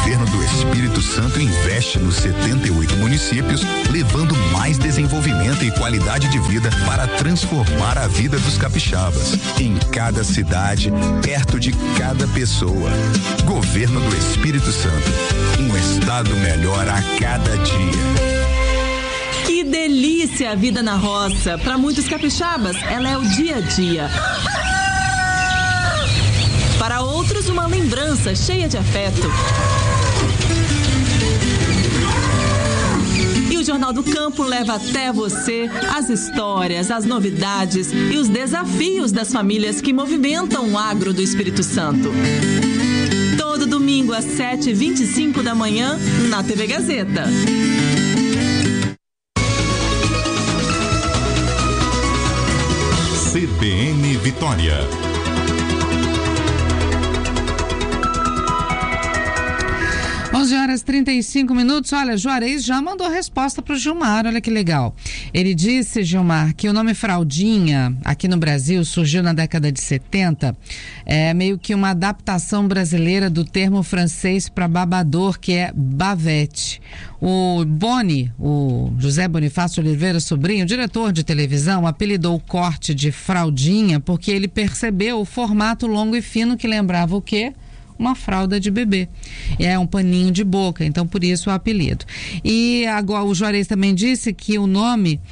governo do Espírito Santo investe nos 78 municípios, levando mais desenvolvimento e qualidade de vida para transformar a vida dos capixabas. Em cada cidade, perto de cada pessoa. Governo do Espírito Santo. Um estado melhor a cada dia. Que delícia a vida na roça. Para muitos capixabas, ela é o dia a dia. Para outros, uma lembrança cheia de afeto. E o Jornal do Campo leva até você as histórias, as novidades e os desafios das famílias que movimentam o agro do Espírito Santo. Todo domingo às 7h25 da manhã, na TV Gazeta. CBN Vitória. 11h35. Olha, Juarez já mandou a resposta para o Gilmar, olha que legal. Ele disse, Gilmar, que o nome fraldinha aqui no Brasil surgiu na década de 70, é meio que uma adaptação brasileira do termo francês para babador, que é bavette. O Boni, o José Bonifácio Oliveira Sobrinho, diretor de televisão, apelidou o corte de fraldinha porque ele percebeu o formato longo e fino que lembrava o quê? Uma fralda de bebê. É um paninho de boca, então por isso o apelido. E agora o Juarez também disse que o nome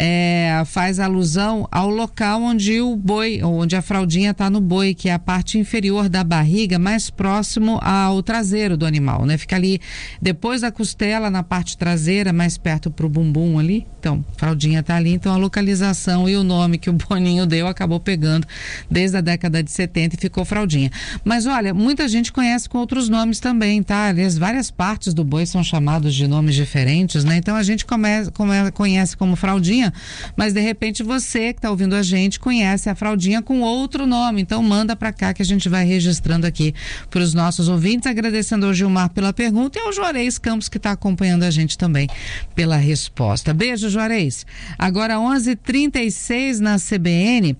faz alusão ao local onde o boi, onde a fraldinha está no boi, que é a parte inferior da barriga, mais próximo ao traseiro do animal, né? Fica ali depois da costela, na parte traseira, mais perto pro bumbum ali. Então, fraldinha tá ali, então a localização e o nome que o Boninho deu acabou pegando desde a década de 70 e ficou fraldinha. Mas olha, muita gente conhece com outros nomes também, tá? Aliás, várias partes do boi são chamados de nomes diferentes, né? Então a gente conhece como fraldinha, mas de repente você que está ouvindo a gente conhece a fraldinha com outro nome, então manda para cá que a gente vai registrando aqui para os nossos ouvintes, agradecendo ao Gilmar pela pergunta e ao Juarez Campos que está acompanhando a gente também pela resposta. Beijo, Juarez. Agora 11h36 na CBN,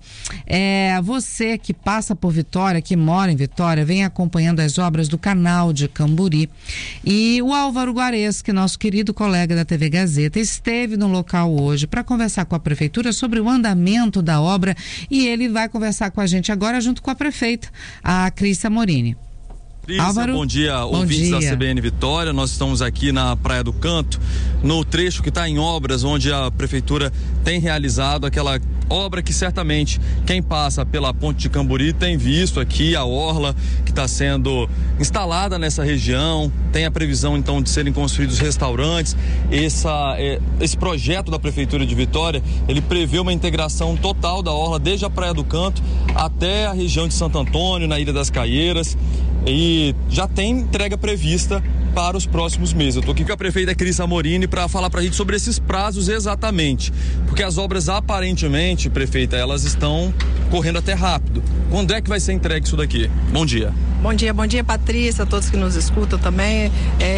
você que passa por Vitória, que mora em Vitória, vem acompanhando as obras do canal de Camburi, e o Álvaro Guares, que é nosso querido colega da TV Gazeta, esteve no local hoje para conversar com a prefeitura sobre o andamento da obra, e ele vai conversar com a gente agora junto com a prefeita, a Cris Amorini. Álvaro, bom dia, ouvintes da CBN Vitória. Nós estamos aqui na Praia do Canto, no trecho que está em obras, onde a prefeitura tem realizado aquela obra que certamente quem passa pela Ponte de Camburi tem visto aqui, a orla que está sendo instalada nessa região. Tem a previsão então de serem construídos restaurantes. Esse projeto da prefeitura de Vitória, ele prevê uma integração total da orla desde a Praia do Canto até a região de Santo Antônio, na Ilha das Caieiras, e já tem entrega prevista para os próximos meses. Eu estou aqui com a prefeita Cris Amorini para falar para a gente sobre esses prazos exatamente, porque as obras aparentemente, prefeita, elas estão correndo até rápido. Quando é que vai ser entregue isso daqui? Bom dia. Bom dia, Patrícia, a todos que nos escutam também.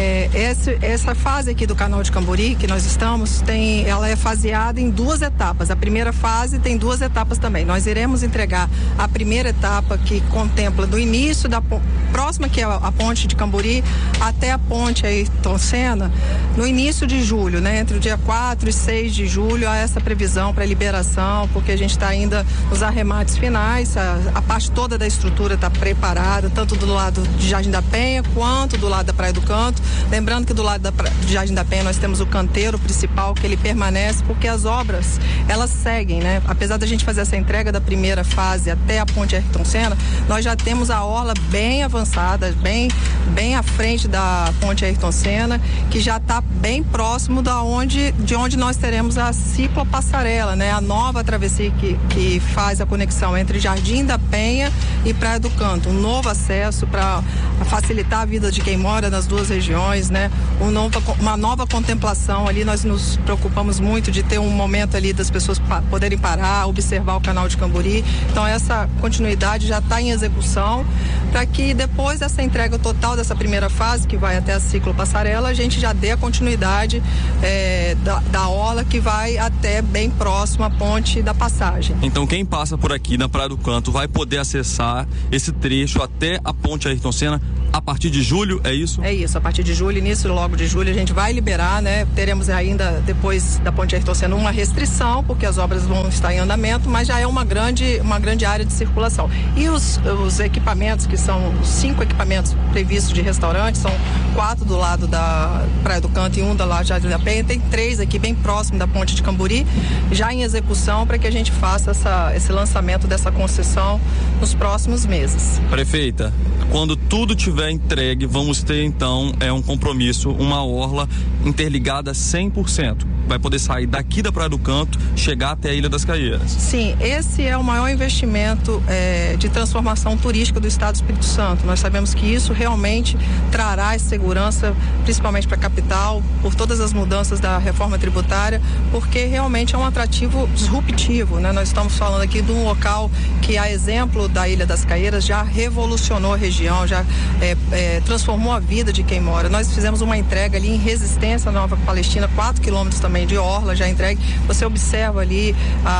Essa fase aqui do canal de Camburi que nós estamos, ela é faseada em 2 etapas. A primeira fase tem 2 etapas também. Nós iremos entregar a primeira etapa, que contempla do início da próxima, que é a ponte de Camburi, até a ponte Ayrton Senna, no início de julho, né? Entre o dia 4 e 6 de julho, há essa previsão para liberação, porque a gente está ainda nos arremates finais, a parte toda da estrutura está preparada, tanto do lado de Jardim da Penha quanto do lado da Praia do Canto. Lembrando que do lado de Jardim da Penha nós temos o canteiro principal, que ele permanece, porque as obras, elas seguem, né? Apesar da gente fazer essa entrega da primeira fase até a ponte Ayrton Senna, nós já temos a orla bem avançada, bem à frente da ponte Ayrton Senna, que já está bem próximo de onde nós teremos a ciclopassarela, né? A nova travessia que faz a conexão entre Jardim da Penha e Praia do Canto, um novo acesso para facilitar a vida de quem mora nas 2 regiões, né? Uma nova contemplação ali. Nós nos preocupamos muito de ter um momento ali das pessoas poderem parar, observar o canal de Camburi. Então essa continuidade já está em execução, para que depois dessa entrega total dessa primeira fase, que vai até a ciclopassarela, a gente já dê a continuidade da orla, que vai até bem próximo à ponte da passagem. Então quem passa por aqui na Praia do Canto vai poder acessar esse trecho até a ponte Ayrton Senna A partir de julho, é isso? É isso, a partir de julho, início logo de julho, a gente vai liberar, né? Teremos ainda, depois da Ponte Ayrton Senna, uma restrição, porque as obras vão estar em andamento, mas já é uma grande área de circulação. E os equipamentos, que são 5 equipamentos previstos de restaurante, são 4 do lado da Praia do Canto e 1 da lá de Jardim da Penha, tem 3 aqui bem próximo da Ponte de Camburi, já em execução, para que a gente faça esse lançamento dessa concessão nos próximos meses. Prefeita, quando tudo tiver entregue, vamos ter então um compromisso, uma orla interligada 100%. Vai poder sair daqui da Praia do Canto, chegar até a Ilha das Caieiras. Sim, esse é o maior investimento de transformação turística do Estado do Espírito Santo. Nós sabemos que isso realmente trará segurança, principalmente para a capital, por todas as mudanças da reforma tributária, porque realmente é um atrativo disruptivo, né? Nós estamos falando aqui de um local que, a exemplo da Ilha das Caieiras, já revolucionou a região, já transformou a vida de quem mora. Nós fizemos uma entrega ali em Resistência, Nova Palestina, 4 quilômetros também de orla já entregue. Você observa ali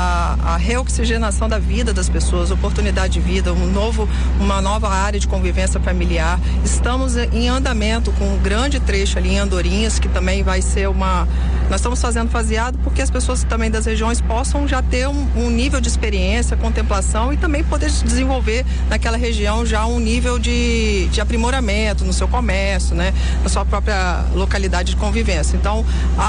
a reoxigenação da vida das pessoas, oportunidade de vida, uma nova área de convivência familiar. Estamos em andamento com um grande trecho ali em Andorinhas, que também vai ser nós estamos fazendo faseado porque as pessoas também das regiões possam já ter um nível de experiência, contemplação e também poder desenvolver naquela região já um nível de aprimoramento no seu comércio, né? Na sua própria localidade de convivência. Então,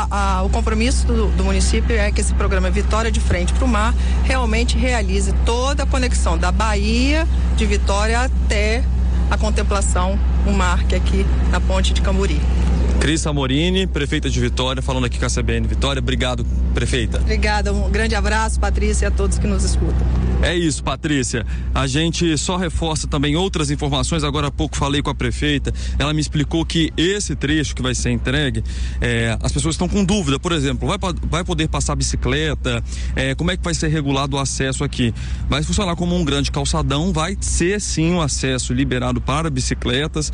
o compromisso do município é que esse programa Vitória de Frente para o Mar realmente realize toda a conexão da Bahia de Vitória até a contemplação, o mar que é aqui na Ponte de Camburi. Cris Amorini, prefeita de Vitória, falando aqui com a CBN Vitória. Obrigado, prefeita. Obrigada, um grande abraço, Patrícia, e a todos que nos escutam. É isso, Patrícia. A gente só reforça também outras informações. Agora há pouco falei com a prefeita, ela me explicou que esse trecho que vai ser entregue, as pessoas estão com dúvida. Por exemplo, vai poder passar bicicleta? Como é que vai ser regulado o acesso aqui? Vai funcionar como um grande calçadão, vai ser sim o acesso liberado para bicicletas,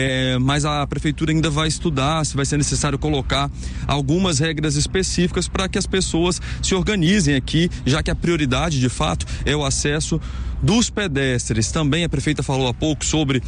mas a prefeitura ainda vai estudar se vai ser necessário colocar algumas regras específicas para que as pessoas se organizem aqui, já que a prioridade de fato é o acesso dos pedestres. Também a prefeita falou há pouco sobre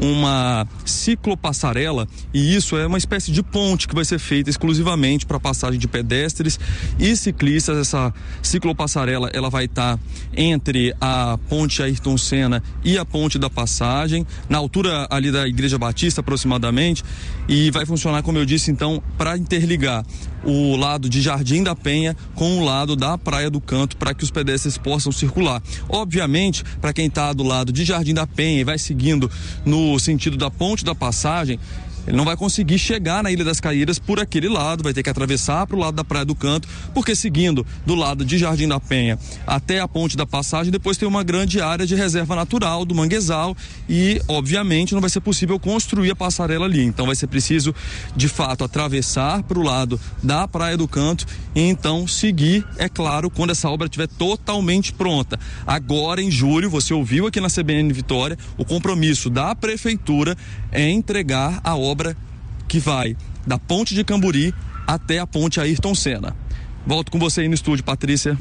uma ciclopassarela, e isso é uma espécie de ponte que vai ser feita exclusivamente para passagem de pedestres e ciclistas. Essa ciclopassarela, ela vai estar entre a Ponte Ayrton Senna e a Ponte da Passagem, na altura ali da Igreja Batista aproximadamente, e vai funcionar, como eu disse, então, para interligar o lado de Jardim da Penha com o lado da Praia do Canto, para que os pedestres possam circular. Obviamente, para quem está do lado de Jardim da Penha e vai seguindo no sentido da Ponte da Passagem, ele não vai conseguir chegar na Ilha das Caieiras por aquele lado, vai ter que atravessar para o lado da Praia do Canto, porque seguindo do lado de Jardim da Penha até a Ponte da Passagem, depois tem uma grande área de reserva natural do manguezal e, obviamente, não vai ser possível construir a passarela ali. Então vai ser preciso, de fato, atravessar para o lado da Praia do Canto e então seguir, é claro, quando essa obra estiver totalmente pronta. Agora, em julho, você ouviu aqui na CBN Vitória, o compromisso da Prefeitura é entregar a obra que vai da Ponte de Camburi até a Ponte Ayrton Senna. Volto com você aí no estúdio, Patrícia.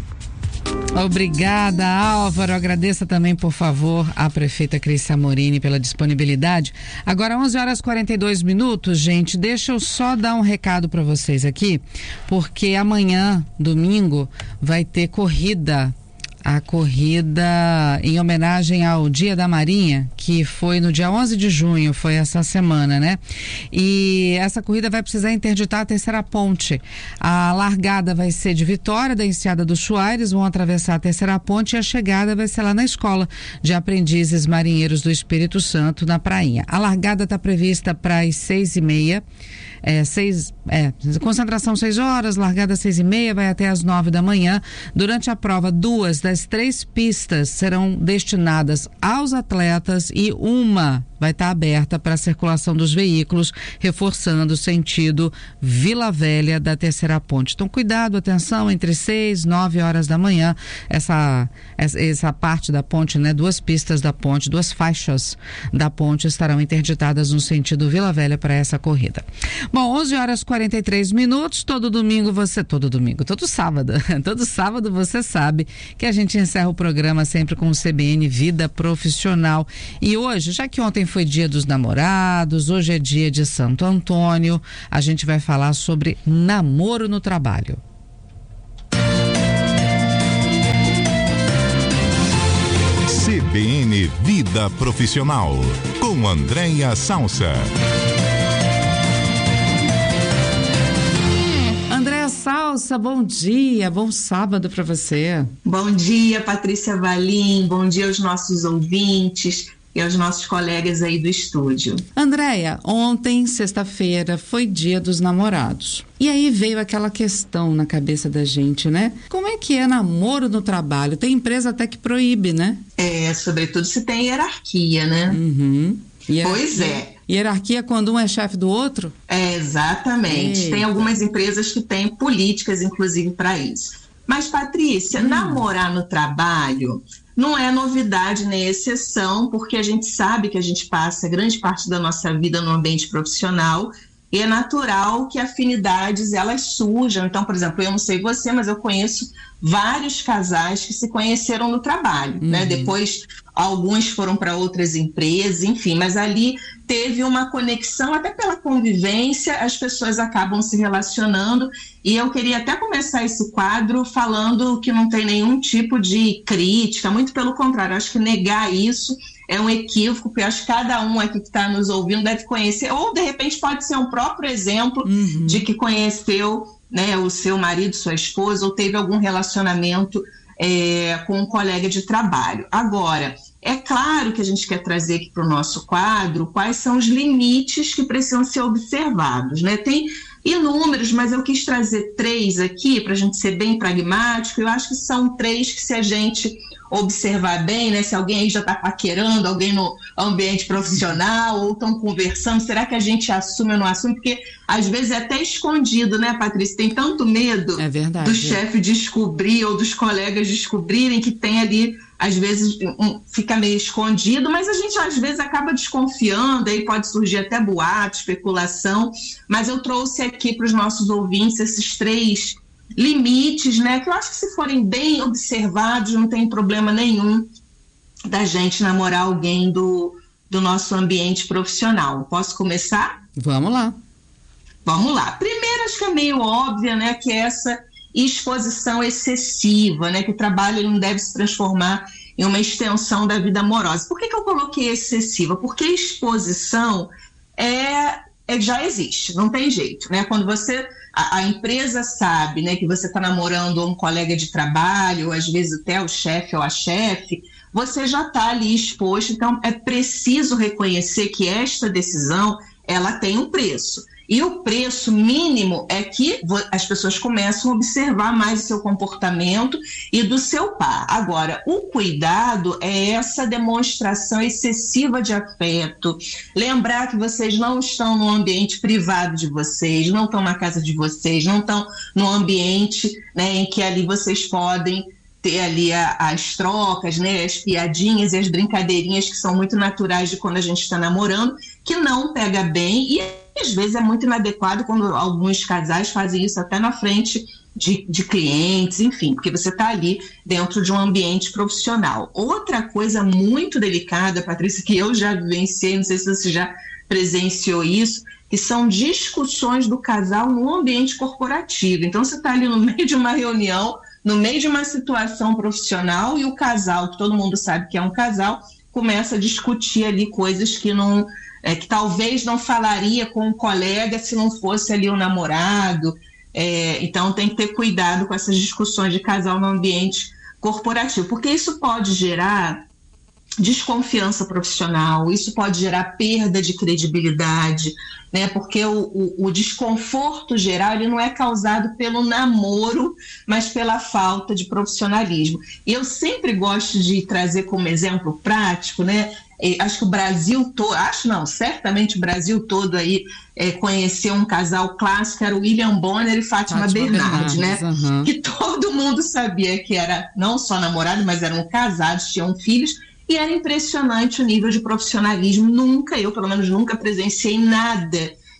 Obrigada, Álvaro. Agradeça também, por favor, a prefeita Cris Amorini pela disponibilidade. Agora, 11h42, gente. Deixa eu só dar um recado para vocês aqui, porque amanhã, domingo, vai ter corrida. A corrida em homenagem ao Dia da Marinha, que foi no dia 11 de junho, foi essa semana, né? E essa corrida vai precisar interditar a terceira ponte. A largada vai ser de Vitória, da Enseada do Chuá, eles vão atravessar a terceira ponte e a chegada vai ser lá na Escola de Aprendizes Marinheiros do Espírito Santo, na Prainha. A largada está prevista para as 6h30. Concentração 6 horas, largada 6h30, vai até às 9 da manhã. Durante a prova, 2 das 3 pistas serão destinadas aos atletas e uma vai estar aberta para a circulação dos veículos, reforçando o sentido Vila Velha da terceira ponte. Então, cuidado, atenção, entre 6 e 9 horas da manhã, essa parte da ponte, né? 2 pistas da ponte, 2 faixas da ponte estarão interditadas no sentido Vila Velha para essa corrida. Bom, 11h43, todo sábado você sabe que a gente encerra o programa sempre com o CBN Vida Profissional. E hoje, já que ontem foi dia dos namorados, hoje é dia de Santo Antônio, a gente vai falar sobre namoro no trabalho. CBN Vida Profissional, com Andréia Salsa. Andréia Salsa, bom dia, bom sábado para você. Bom dia, Patrícia Valim, bom dia aos nossos ouvintes e aos nossos colegas aí do estúdio. Andréia, ontem, sexta-feira, foi dia dos namorados. E aí veio aquela questão na cabeça da gente, né? Como é que é namoro no trabalho? Tem empresa até que proíbe, né? Sobretudo se tem hierarquia, né? Uhum. Pois é. Hierarquia quando um é chefe do outro? Exatamente. Eita. Tem algumas empresas que têm políticas, inclusive, para isso. Mas, Patrícia, namorar no trabalho não é novidade nem exceção, porque a gente sabe que a gente passa grande parte da nossa vida no ambiente profissional e é natural que afinidades elas surjam. Então, por exemplo, eu não sei você, mas eu conheço vários casais que se conheceram no trabalho, né? Depois, alguns foram para outras empresas, enfim, mas ali teve uma conexão, até pela convivência, as pessoas acabam se relacionando. E eu queria até começar esse quadro falando que não tem nenhum tipo de crítica, muito pelo contrário, acho que negar isso é um equívoco, porque eu acho que cada um aqui que está nos ouvindo deve conhecer, ou de repente pode ser um próprio exemplo de que conheceu, né, o seu marido, sua esposa, ou teve algum relacionamento com um colega de trabalho. Agora, é claro que a gente quer trazer aqui para o nosso quadro quais são os limites que precisam ser observados, né? Tem inúmeros, mas eu quis trazer 3 aqui para a gente ser bem pragmático. Eu acho que são 3 que, se a gente observar bem, né? Se alguém aí já está paquerando alguém no ambiente profissional ou estão conversando, será que a gente assume ou não assume? Porque às vezes é até escondido, né, Patrícia? Tem tanto medo do chefe descobrir ou dos colegas descobrirem que tem ali, às vezes fica meio escondido, mas a gente às vezes acaba desconfiando, aí pode surgir até boato, especulação, mas eu trouxe aqui para os nossos ouvintes esses 3 limites, né, que eu acho que, se forem bem observados, não tem problema nenhum da gente namorar alguém do nosso ambiente profissional. Posso começar? Vamos lá. Vamos lá. Primeiro, acho que é meio óbvia, né, que é essa exposição excessiva, né, que o trabalho não deve se transformar em uma extensão da vida amorosa. Por que eu coloquei excessiva? Porque exposição já existe, não tem jeito, né? Quando a empresa sabe, né, que você está namorando um colega de trabalho, ou às vezes até o chefe ou a chefe, você já está ali exposto. Então é preciso reconhecer que esta decisão ela tem um preço. E o preço mínimo é que as pessoas começam a observar mais o seu comportamento e do seu par. Agora, o cuidado é essa demonstração excessiva de afeto. Lembrar que vocês não estão no ambiente privado de vocês, não estão na casa de vocês, não estão no ambiente, né, em que ali vocês podem ter ali as trocas, né, as piadinhas e as brincadeirinhas que são muito naturais de quando a gente está namorando, que não pega bem e às vezes é muito inadequado quando alguns casais fazem isso até na frente de clientes, enfim, porque você está ali dentro de um ambiente profissional. Outra coisa muito delicada, Patrícia, que eu já vivenciei, não sei se você já presenciou isso, que são discussões do casal no ambiente corporativo. Então você está ali no meio de uma reunião, no meio de uma situação profissional, e o casal, que todo mundo sabe que é um casal, começa a discutir ali coisas que que talvez não falaria com um colega se não fosse ali o namorado. Então tem que ter cuidado com essas discussões de casal no ambiente corporativo, porque isso pode gerar desconfiança profissional, isso pode gerar perda de credibilidade, né? Porque o desconforto geral ele não é causado pelo namoro, mas pela falta de profissionalismo. E eu sempre gosto de trazer como exemplo prático, né? Acho que o Brasil todo, certamente o Brasil todo aí conheceu um casal clássico, era o William Bonner e Fátima Bernardes, né? Uhum. Que todo mundo sabia que era não só namorado, mas eram casados, tinham filhos. E era impressionante o nível de profissionalismo. Eu pelo menos nunca presenciei nada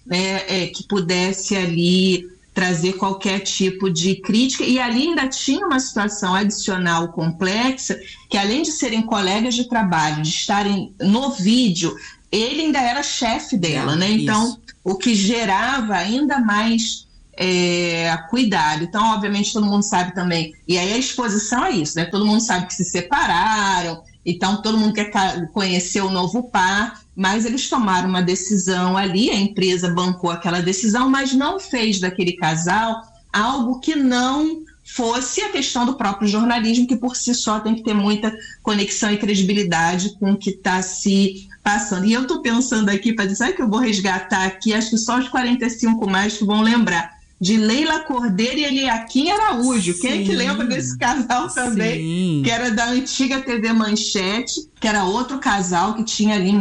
né, que pudesse ali trazer qualquer tipo de crítica, e ali ainda tinha uma situação adicional complexa, que além de serem colegas de trabalho, de estarem no vídeo, ele ainda era chefe dela, né? Então, o que gerava ainda mais cuidado. Então, obviamente, todo mundo sabe também, e aí a exposição é isso, né? Todo mundo sabe que se separaram, então todo mundo quer conhecer o novo par, mas eles tomaram uma decisão ali, a empresa bancou aquela decisão, mas não fez daquele casal algo que não fosse a questão do próprio jornalismo, que por si só tem que ter muita conexão e credibilidade com o que está se passando. E eu estou pensando aqui, para dizer, sabe que eu vou resgatar aqui, acho que só os 45 mais que vão lembrar, de Leila Cordeiro e Eliakim Araújo. Sim. Quem é que lembra desse casal também? Sim. Que era da antiga TV Manchete, que era outro casal que tinha ali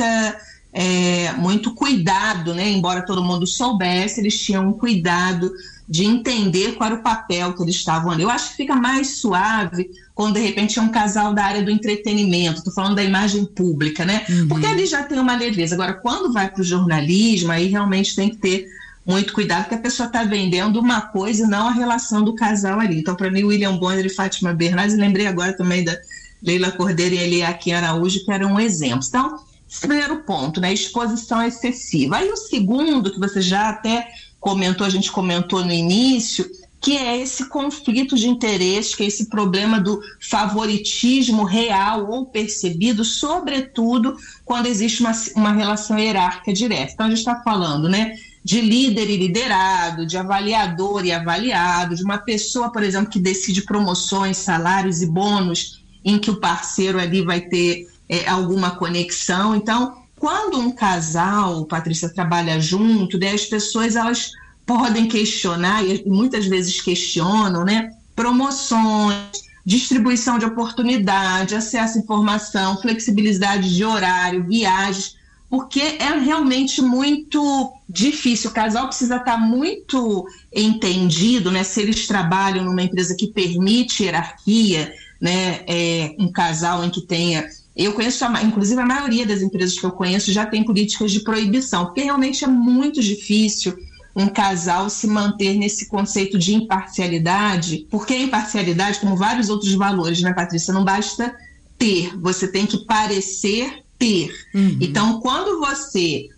muito cuidado, né? Embora todo mundo soubesse, eles tinham um cuidado de entender qual era o papel que eles estavam ali. Eu acho que fica mais suave quando, de repente, é um casal da área do entretenimento. Estou falando da imagem pública, né? Porque ali já tem uma leveza. Agora, quando vai para o jornalismo, aí realmente tem que ter muito cuidado, porque a pessoa está vendendo uma coisa e não a relação do casal ali. Então, para mim, William Bonner e Fátima Bernardes, lembrei agora também da Leila Cordeiro e Eliakim Araújo, que eram um exemplo. Então, primeiro ponto, né, exposição excessiva. Aí o segundo, que você já até comentou, a gente comentou no início, que é esse conflito de interesse, que é esse problema do favoritismo real ou percebido, sobretudo quando existe uma relação hierárquica direta. Então, a gente está falando, né, de líder e liderado, de avaliador e avaliado, de uma pessoa, por exemplo, que decide promoções, salários e bônus, em que o parceiro ali vai ter alguma conexão. Então, quando um casal, Patrícia, trabalha junto, né, as pessoas elas podem questionar, e muitas vezes questionam, né, promoções, distribuição de oportunidade, acesso à informação, flexibilidade de horário, viagens, porque é realmente muito difícil. O casal precisa estar muito entendido, né? Se eles trabalham numa empresa que permite hierarquia, né? Um casal em que tenha... Eu conheço, inclusive a maioria das empresas que eu conheço já tem políticas de proibição, porque realmente é muito difícil um casal se manter nesse conceito de imparcialidade, porque a imparcialidade, como vários outros valores, né, Patrícia, não basta ter, você tem que parecer ter. Então, quando você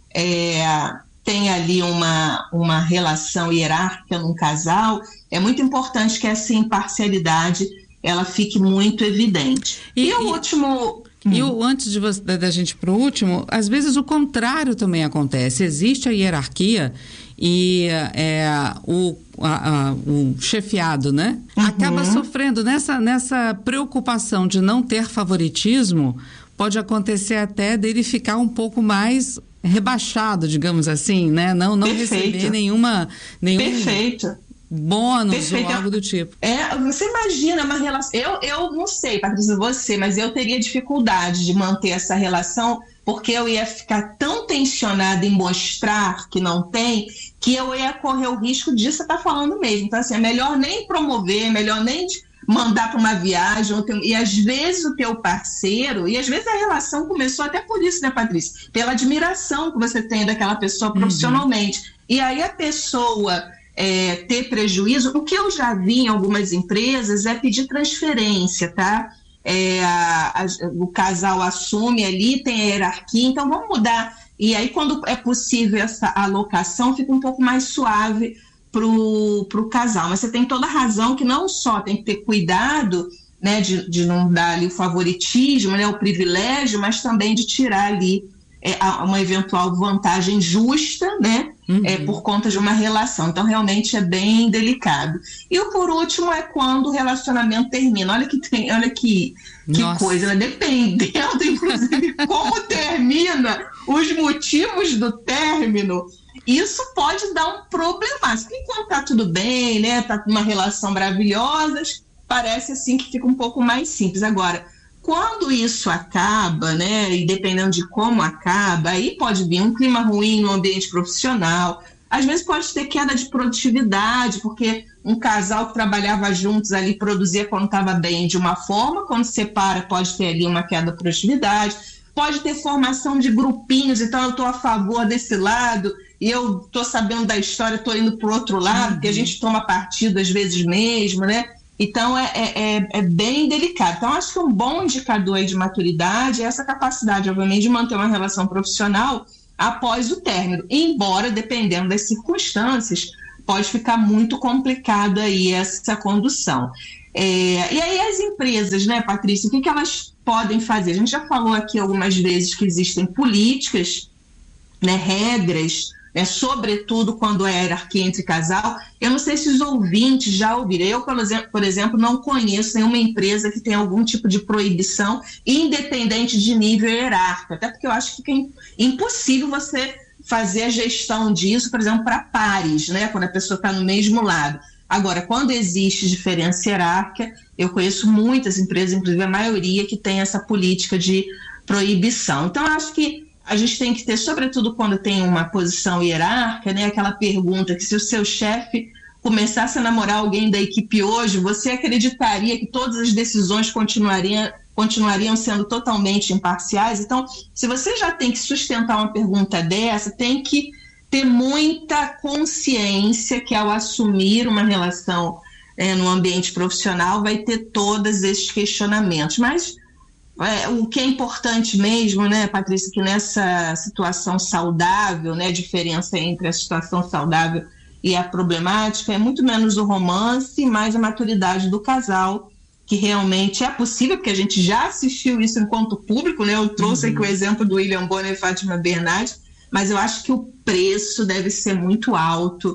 tem ali uma relação hierárquica num casal, é muito importante que essa imparcialidade ela fique muito evidente. E o último... antes da gente ir para o último, às vezes o contrário também acontece. Existe a hierarquia e o chefiado, né? Acaba sofrendo nessa preocupação de não ter favoritismo. Pode acontecer até dele ficar um pouco mais rebaixado, digamos assim, né? Não receber nenhum bônus ou algo do tipo. Você imagina uma relação... Eu não sei, Patrícia, você, mas eu teria dificuldade de manter essa relação, porque eu ia ficar tão tensionada em mostrar que não tem, que eu ia correr o risco disso você tá falando mesmo. Então, assim, é melhor nem promover, é melhor nem mandar para uma viagem, e às vezes o teu parceiro, e às vezes a relação começou até por isso, né, Patrícia? Pela admiração que você tem daquela pessoa profissionalmente. E aí a pessoa ter prejuízo, o que eu já vi em algumas empresas é pedir transferência, tá? O casal assume ali, tem a hierarquia, então vamos mudar. E aí quando é possível essa alocação, fica um pouco mais suave pro casal, mas você tem toda a razão que não só tem que ter cuidado, né, de não dar ali o favoritismo, né, o privilégio, mas também de tirar ali uma eventual vantagem justa, né, por conta de uma relação. Então realmente é bem delicado. E o por último é quando o relacionamento termina. Olha que coisa, né? Dependendo inclusive como termina, os motivos do término, isso pode dar um problema. Enquanto tá tudo bem, né? Tá numa relação maravilhosa, parece assim que fica um pouco mais simples. Agora, quando isso acaba, né? E dependendo de como acaba, aí pode vir um clima ruim no ambiente profissional. Às vezes pode ter queda de produtividade, porque um casal que trabalhava juntos ali produzia quando estava bem de uma forma, quando separa pode ter ali uma queda de produtividade. Pode ter formação de grupinhos, então eu estou a favor desse lado e eu tô sabendo da história, tô indo pro outro lado, porque a gente toma partido às vezes mesmo, né? Então é bem delicado. Então acho que um bom indicador aí de maturidade é essa capacidade, obviamente, de manter uma relação profissional após o término, embora, dependendo das circunstâncias, pode ficar muito complicada aí essa condução. E aí as empresas, né, Patrícia, o que elas podem fazer? A gente já falou aqui algumas vezes que existem políticas, né, regras, né, sobretudo quando é hierarquia entre casal. Eu não sei se os ouvintes já ouviram. Eu, por exemplo, não conheço nenhuma empresa que tenha algum tipo de proibição, independente de nível hierárquico, até porque eu acho que fica impossível você fazer a gestão disso, por exemplo, para pares, né, quando a pessoa está no mesmo lado. Agora, quando existe diferença hierárquica, eu conheço muitas empresas, inclusive a maioria, que tem essa política de proibição. Então, eu acho que a gente tem que ter, sobretudo quando tem uma posição hierárquica, né, aquela pergunta que se o seu chefe começasse a namorar alguém da equipe hoje, você acreditaria que todas as decisões continuariam sendo totalmente imparciais? Então, se você já tem que sustentar uma pergunta dessa, tem que ter muita consciência que ao assumir uma relação no ambiente profissional vai ter todos esses questionamentos. Mas o que é importante mesmo, né, Patrícia, que nessa situação saudável, né, a diferença entre a situação saudável e a problemática é muito menos o romance, mais a maturidade do casal, que realmente é possível, porque a gente já assistiu isso enquanto público, né? Eu trouxe aqui o exemplo do William Bonner e Fátima Bernardes, mas eu acho que o preço deve ser muito alto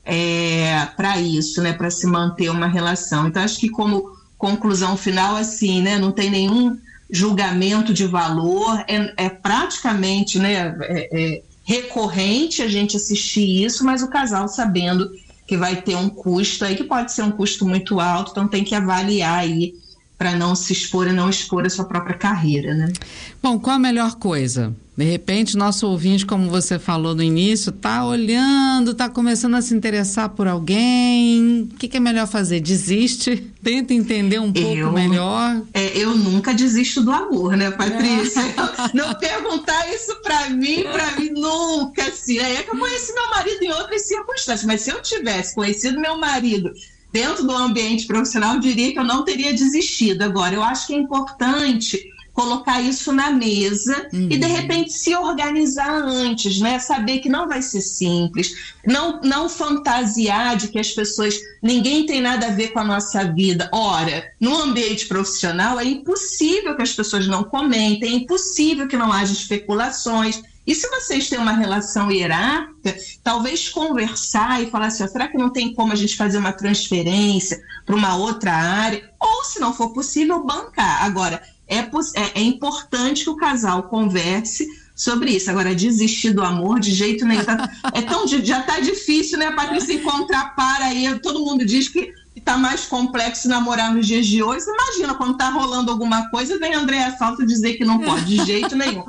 para isso, né? Para se manter uma relação. Então, acho que como conclusão final, assim, né? Não tem nenhum julgamento de valor, é praticamente, né? Recorrente a gente assistir isso, mas o casal sabendo que vai ter um custo aí, que pode ser um custo muito alto, então tem que avaliar aí para não se expor e não expor a sua própria carreira, né? Bom, qual a melhor coisa? De repente, nosso ouvinte, como você falou no início, está olhando, está começando a se interessar por alguém. O que é melhor fazer? Desiste? Tenta entender um pouco melhor? Eu nunca desisto do amor, né, Patrícia? Não perguntar isso para mim nunca, assim. É que eu conheci meu marido em outras circunstâncias, mas se eu tivesse conhecido meu marido dentro do ambiente profissional, eu diria que eu não teria desistido. Agora, eu acho que é importante colocar isso na mesa e, de repente, se organizar antes, né? Saber que não vai ser simples, não fantasiar de que as pessoas, ninguém tem nada a ver com a nossa vida. Ora, no ambiente profissional é impossível que as pessoas não comentem, é impossível que não haja especulações. E se vocês têm uma relação hierárquica, talvez conversar e falar assim, será que não tem como a gente fazer uma transferência para uma outra área? Ou, se não for possível, bancar. Agora, é importante que o casal converse sobre isso. Agora, desistir do amor de jeito nenhum. Já está difícil, né, Patrícia, encontrar aí. Todo mundo diz que está mais complexo namorar nos dias de hoje. Imagina, quando está rolando alguma coisa, vem a Andréa Salto dizer que não pode de jeito nenhum.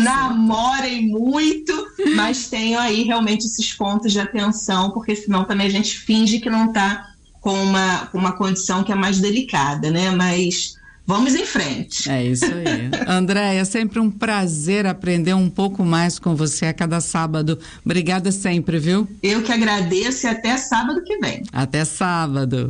Namorem muito, mas tenham aí realmente esses pontos de atenção, porque senão também a gente finge que não está com uma condição que é mais delicada, né? Mas vamos em frente. É isso aí. Andréia, é sempre um prazer aprender um pouco mais com você a cada sábado. Obrigada sempre, viu? Eu que agradeço e até sábado que vem. Até sábado.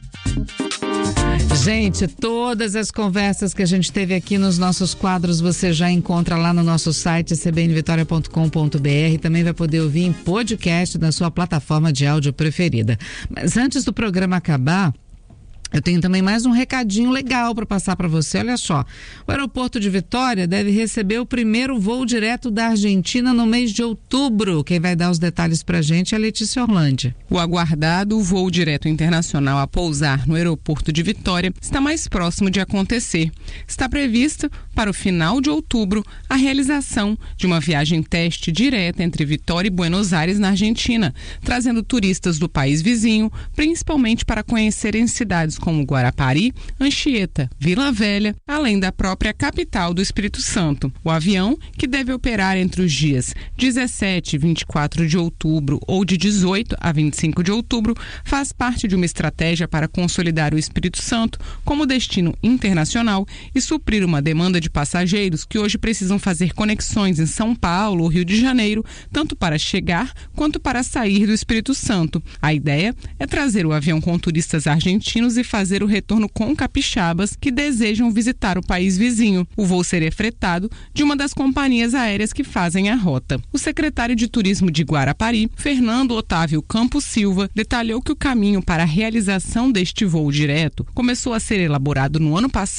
Gente, todas as conversas que a gente teve aqui nos nossos quadros você já encontra lá no nosso site cbnvitoria.com.br. Também vai poder ouvir em podcast na sua plataforma de áudio preferida. Mas antes do programa acabar, eu tenho também mais um recadinho legal para passar para você. Olha só, o aeroporto de Vitória deve receber o primeiro voo direto da Argentina no mês de outubro. Quem vai dar os detalhes para a gente é a Letícia Orlandi. O aguardado voo direto internacional a pousar no aeroporto de Vitória está mais próximo de acontecer. Está prevista para o final de outubro a realização de uma viagem teste direta entre Vitória e Buenos Aires, na Argentina, trazendo turistas do país vizinho, principalmente para conhecerem cidades como Guarapari, Anchieta, Vila Velha, além da própria capital do Espírito Santo. O avião, que deve operar entre os dias 17 e 24 de outubro ou de 18 a 25 de outubro, faz parte de uma estratégia para consolidar o Espírito Santo como destino internacional e suprir uma demanda de passageiros que hoje precisam fazer conexões em São Paulo ou Rio de Janeiro, tanto para chegar quanto para sair do Espírito Santo. A ideia é trazer o avião com turistas argentinos e fazer o retorno com capixabas que desejam visitar o país vizinho. O voo seria fretado de uma das companhias aéreas que fazem a rota. O secretário de Turismo de Guarapari, Fernando Otávio Campos Silva, detalhou que o caminho para a realização deste voo direto começou a ser elaborado no ano passado